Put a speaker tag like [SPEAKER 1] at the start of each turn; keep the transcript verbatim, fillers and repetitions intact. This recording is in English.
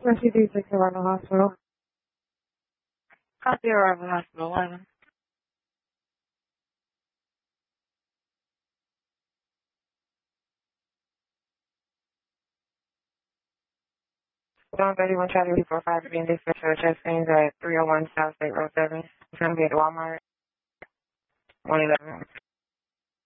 [SPEAKER 1] Yes, you do take her around the hospital.
[SPEAKER 2] Copy arrival hospital eleven.
[SPEAKER 1] one thirty-one Charlie two four five being dispatched for chest pains at three oh one South State Road seven. It's going to be at Walmart, one eleven.